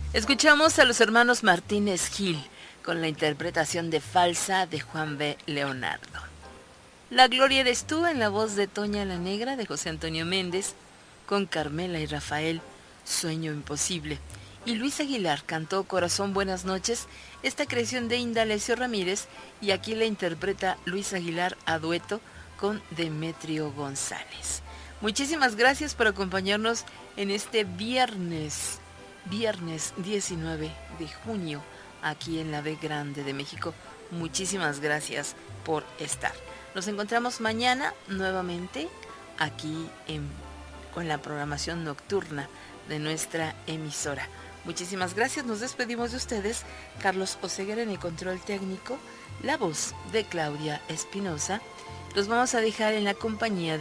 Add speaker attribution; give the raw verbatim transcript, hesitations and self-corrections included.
Speaker 1: Escuchamos a los hermanos Martínez Gil con la interpretación de Falsa de Juan B. Leonardo. La Gloria eres tú en la voz de Toña la Negra de José Antonio Méndez, con Carmela y Rafael, Sueño Imposible. Y Luis Aguilar cantó Corazón Buenas Noches, esta creación de Indalecio Ramírez, y aquí la interpreta Luis Aguilar a dueto con Demetrio González. Muchísimas gracias por acompañarnos en este viernes, viernes diecinueve de junio, aquí en la B Grande de México. Muchísimas gracias por estar. Nos encontramos mañana nuevamente aquí en, con la programación nocturna de nuestra emisora. Muchísimas gracias, nos despedimos de ustedes. Carlos Oseguera en el control técnico, la voz de Claudia Espinosa. Los vamos a dejar en la compañía de